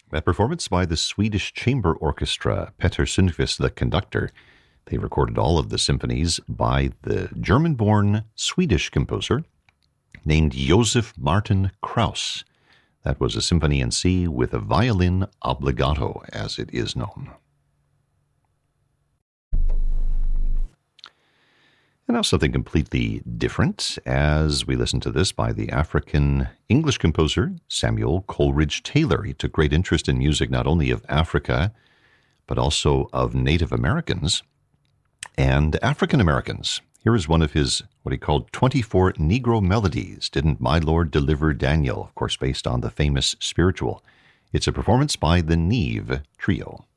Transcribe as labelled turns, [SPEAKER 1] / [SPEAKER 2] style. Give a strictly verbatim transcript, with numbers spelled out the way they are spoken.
[SPEAKER 1] That performance by the Swedish Chamber Orchestra, Peter Sundqvist, the conductor. They recorded all of the symphonies by the German-born Swedish composer named Josef Martin Krauss. That was a symphony in C with a violin obbligato, as it is known. And now something completely different as we listen to this by the African English composer Samuel Coleridge Taylor. He took great interest in music not only of Africa, but also of Native Americans and African Americans. Here is one of his, what he called twenty-four Negro melodies, Didn't My Lord Deliver Daniel, of course based on the famous spiritual. It's a performance by the Neve Trio.